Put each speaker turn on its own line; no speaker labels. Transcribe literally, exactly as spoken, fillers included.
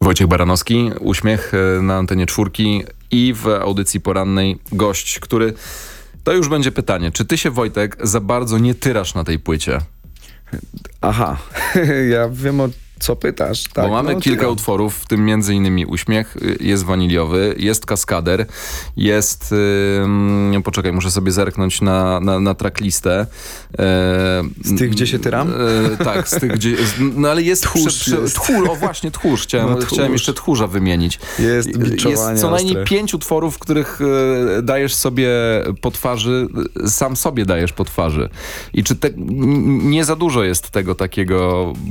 Wojciech Baranowski, Uśmiech na antenie czwórki i w audycji porannej gość, który... To już będzie pytanie. Czy ty się, Wojtek, za bardzo nie tyrasz na tej płycie?
Aha, ja wiem o co pytasz. Tak,
Bo mamy
no,
kilka
tyram.
utworów, w tym między innymi Uśmiech, jest waniliowy, jest Kaskader, jest... Yy, poczekaj, muszę sobie zerknąć na, na, na tracklistę. Yy,
Z tych, gdzie się tyram?
Yy, tak, z tych, gdzie... No ale jest...
Tchórz
Prze, prze,
jest.
tchórz, o właśnie, tchórz. Chciałem,
No, tchórz.
chciałem jeszcze tchórza wymienić.
Jest biczowanie
Jest co najmniej
ostre.
pięć utworów, których yy, dajesz sobie po twarzy, sam sobie dajesz po twarzy. I czy te, n- nie za dużo jest tego takiego